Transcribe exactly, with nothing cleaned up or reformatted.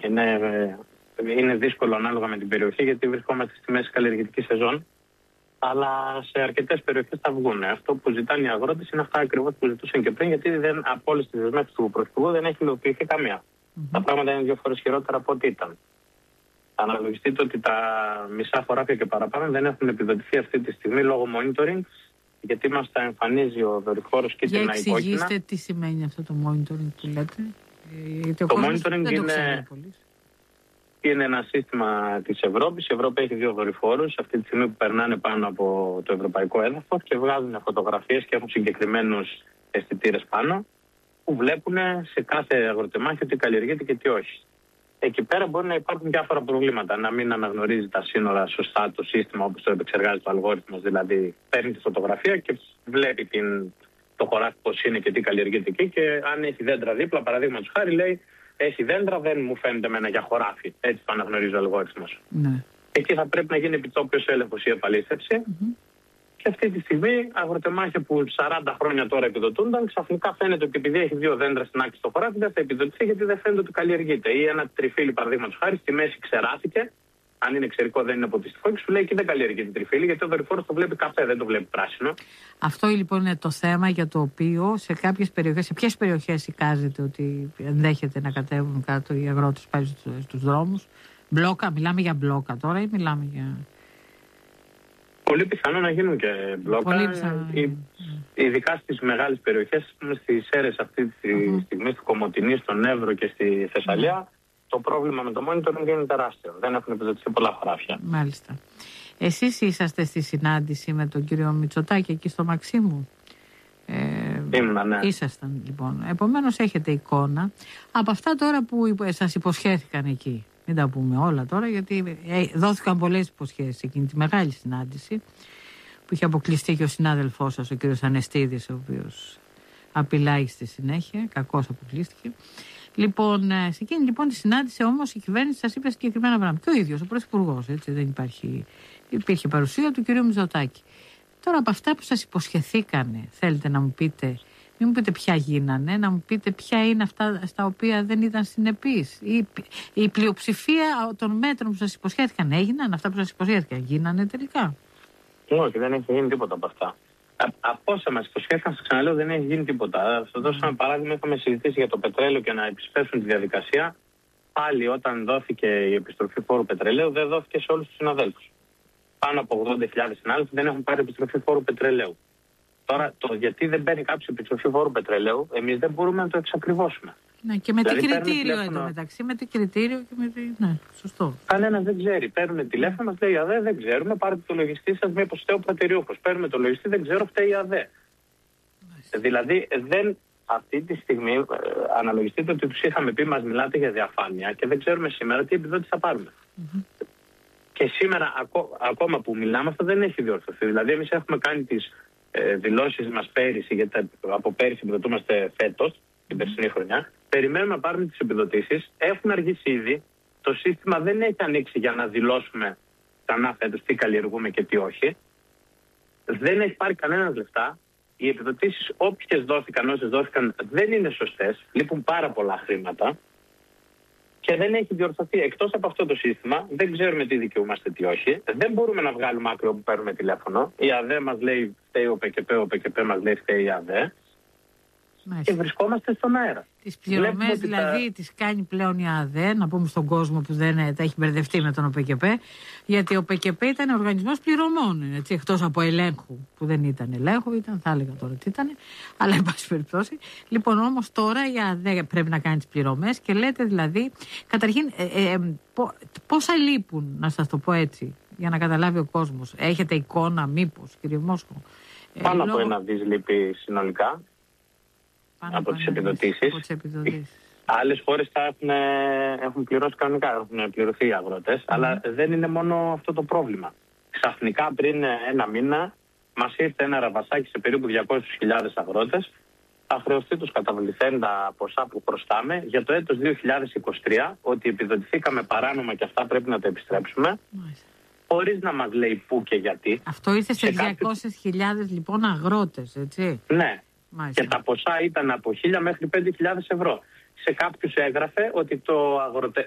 Είναι, είναι δύσκολο ανάλογα με την περιοχή, γιατί βρισκόμαστε στη μέση καλλιεργητική σεζόν. Αλλά σε αρκετές περιοχές θα βγουν. Αυτό που ζητάνε οι αγρότες είναι αυτά ακριβώς που ζητούσαν και πριν, γιατί δεν, από όλες τις δεσμεύσεις του Πρωθυπουργού δεν έχει υλοποιηθεί καμία. Mm-hmm. Τα πράγματα είναι δύο φορές χειρότερα από ό,τι ήταν. Αναλογιστείτε ότι τα μισά χωράφια και παραπάνω δεν έχουν επιδοτηθεί αυτή τη στιγμή λόγω monitoring, γιατί μας τα εμφανίζει ο δορυφόρος κίτρινα υπόκεινα. Για εξηγήστε τι σημαίνει αυτό το monitoring που λέτε. Το, το monitoring είναι, είναι ένα σύστημα της Ευρώπης. Η Ευρώπη έχει δύο δορυφόρους αυτή τη στιγμή που περνάνε πάνω από το ευρωπαϊκό έδαφος και βγάζουν φωτογραφίες και έχουν συγκεκριμένους αισθητήρες πάνω που βλέπουν σε κάθε αγροτεμάχιο τι καλλιεργείται και τι όχι. Εκεί πέρα μπορεί να υπάρχουν διάφορα προβλήματα. Να μην αναγνωρίζει τα σύνορα σωστά το σύστημα όπως το επεξεργάζεται ο αλγόριθμος. Δηλαδή, παίρνει τη φωτογραφία και βλέπει την, το χωράφι πώς είναι και τι καλλιεργείται εκεί. Και αν έχει δέντρα δίπλα, παραδείγματος χάρη, λέει: έχει δέντρα, δεν μου φαίνεται εμένα για χωράφι. Έτσι το αναγνωρίζει ο αλγόριθμος. Ναι. Εκεί θα πρέπει να γίνει επιτόπιος έλεγχος ή επαλήθευση. Mm-hmm. Και αυτή τη στιγμή αγροτεμάχια που σαράντα χρόνια τώρα επιδοτούνταν, ξαφνικά φαίνεται ότι επειδή έχει δύο δέντρα στην άκρη στο χωράφι δεν θα επιδοτηθεί, γιατί δεν φαίνεται ότι καλλιεργείται. Ή ένα τριφύλι, παραδείγματος χάρη, στη μέση ξεράθηκε. Αν είναι ξερικό, δεν είναι ποτιστικό, και σου λέει: εκεί δεν καλλιεργείται τριφύλι, γιατί ο δορυφόρος το βλέπει καφέ, δεν το βλέπει πράσινο. Αυτό λοιπόν είναι το θέμα για το οποίο σε κάποιες περιοχές, σε ποιες περιοχές εικάζεται ότι ενδέχεται να κατέβουν κάτω οι αγρότες πάλι στους δρόμους. Μπλόκα, μιλάμε για μπλόκα τώρα ή μιλάμε για. Πολύ πιθανό να γίνουν και μπλόκα, ειδικά στις μεγάλες περιοχές, στις Σέρρες αυτή τη uh-huh. στιγμή, στη Κομοτηνή, στον Εύρο και στη Θεσσαλία, uh-huh. το πρόβλημα με το monitoring είναι τεράστιο. Δεν έχουν επιδοτηθεί πολλά χωράφια. Μάλιστα. Εσείς είσαστε στη συνάντηση με τον κύριο Μητσοτάκη εκεί στο Μαξίμου. Ε, Ήμουν, ναι. Ήσασταν λοιπόν. Επομένως έχετε εικόνα από αυτά τώρα που σας υποσχέθηκαν εκεί. Μην τα πούμε όλα τώρα, γιατί δόθηκαν πολλές υποσχέσεις εκείνη τη μεγάλη συνάντηση που είχε αποκλειστεί και ο συνάδελφός σας, ο κύριος Ανεστίδης, ο οποίος απειλάει στη συνέχεια, κακώς αποκλείστηκε. Λοιπόν, σε εκείνη λοιπόν τη συνάντηση όμως η κυβέρνηση σας είπε συγκεκριμένα πράγματα. Και ο ίδιος, ο πρωθυπουργός, έτσι, δεν υπάρχει, υπήρχε παρουσία του κυρίου Μητσοτάκη. Τώρα από αυτά που σας υποσχεθήκανε, θέλετε να μου πείτε, μην μου πείτε ποια γίνανε, να μου πείτε ποια είναι αυτά στα οποία δεν ήταν συνεπείς. Η, η πλειοψηφία των μέτρων που σας υποσχέθηκαν έγιναν, αυτά που σας υποσχέθηκαν γίνανε τελικά. Όχι, δεν έχει γίνει τίποτα από αυτά. Από όσα μας υποσχέθηκαν, σας ξαναλέω, δεν έχει γίνει τίποτα. Θα σας δώσω ένα παράδειγμα. Είχαμε συζητήσει για το πετρέλαιο και να επισπεύσουν τη διαδικασία. Πάλι όταν δόθηκε η επιστροφή φόρου πετρελαίου, δεν δόθηκε σε όλους τους συναδέλφους. Πάνω από ογδόντα χιλιάδες συνάδελφοι δεν έχουν πάρει επιστροφή φόρου πετρελαίου. Τώρα, το γιατί δεν παίρνει κάποιο επιστροφή φόρου πετρελαίου, εμείς δεν μπορούμε να το εξακριβώσουμε. Ναι, και με δηλαδή, τι κριτήριο εντωμεταξύ, με τι κριτήριο και με τι. Ναι, σωστό. Κανένας δεν ξέρει. Παίρνουν τηλέφωνο, μας λέει: ΑΔΕ, δεν ξέρουμε, πάρετε το λογιστή σας, μήπως φταίει ο πατεριούχος. Παίρνουμε το λογιστή, δεν ξέρω, φταίει η ΑΔΕ. Μάλιστα. Δηλαδή, δεν, αυτή τη στιγμή, ε, αναλογιστείτε ότι τους είχαμε πει: μας μιλάτε για διαφάνεια και δεν ξέρουμε σήμερα τι επιδότηση θα πάρουμε. Mm-hmm. Και σήμερα, ακό, ακόμα που μιλάμε, αυτό δεν έχει διορθωθεί. Δηλαδή, εμείς έχουμε κάνει τις δηλώσεις μας πέρυσι, γιατί από πέρυσι επιδοτούμαστε φέτος, την περσινή χρονιά. Περιμένουμε να πάρουμε τις επιδοτήσεις. Έχουν αργήσει ήδη. Το σύστημα δεν έχει ανοίξει για να δηλώσουμε ξανά φέτος τι καλλιεργούμε και τι όχι. Δεν έχει πάρει κανένας λεφτά. Οι επιδοτήσεις, όποιες δόθηκαν, όσες δόθηκαν, δεν είναι σωστές. Λείπουν πάρα πολλά χρήματα. Και δεν έχει διορθωθεί. Εκτός από αυτό το σύστημα, δεν ξέρουμε τι δικαιούμαστε, τι όχι. Δεν μπορούμε να βγάλουμε άκρη όπου παίρνουμε τηλέφωνο. Η ΑΔΕ μας λέει φταίει ο ΠΚΠ, ο ΠΚΠ μας λέει φταίει η ΑΔΕ. Μάλιστα. Και βρισκόμαστε στον αέρα. Τις πληρωμές δηλαδή τα... τις κάνει πλέον η ΑΔΕ, να πούμε στον κόσμο που δεν τα έχει μπερδευτεί με τον ΟΠΚΠ, γιατί ο ΟΠΚΠ ήταν οργανισμός πληρωμών, έτσι, εκτός από ελέγχου, που δεν ήταν ελέγχου, ήταν, θα έλεγα τώρα τι ήταν, αλλά εν πάση περιπτώσει. Λοιπόν, όμως τώρα η ΑΔΕ πρέπει να κάνει τις πληρωμές και λέτε δηλαδή, καταρχήν, ε, ε, πο, πόσα λείπουν, να σας το πω έτσι, για να καταλάβει ο κόσμος. Έχετε εικόνα, μήπως, κύριε Μόσχο? Πάνω ε, από λόγω... ένα δις λείπει συνολικά. Πάνω από τις επιδοτήσεις. επιδοτήσεις. Άλλες χώρες τα έχουν, έχουν πληρώσει κανονικά, έχουν πληρωθεί οι αγρότες, mm. αλλά δεν είναι μόνο αυτό το πρόβλημα. Ξαφνικά πριν ένα μήνα μας ήρθε ένα ραβασάκι σε περίπου διακόσιες χιλιάδες αγρότες. Θα χρεωστεί τους καταβληθέντα ποσά που χρωστάμε για το έτος δύο χιλιάδες είκοσι τρία, ότι επιδοτηθήκαμε παράνομα και αυτά πρέπει να τα επιστρέψουμε. Mm. Χωρίς να μας λέει πού και γιατί. Αυτό ήρθε σε, σε διακόσιες χιλιάδες κάποιους... λοιπόν αγρότες, έτσι. Ναι. Μάλιστα. Και τα ποσά ήταν από χίλια μέχρι πέντε χιλιάδες ευρώ. Σε κάποιους έγραφε ότι το αγροτε...